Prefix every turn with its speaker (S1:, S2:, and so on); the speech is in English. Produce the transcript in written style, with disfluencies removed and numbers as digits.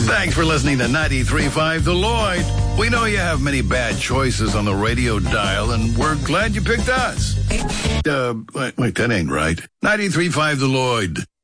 S1: Thanks for listening to 93.5 The Lloyd. We know you have many bad choices on the radio dial, and we're glad you picked us. Wait, that ain't right. 93.5 The Lloyd.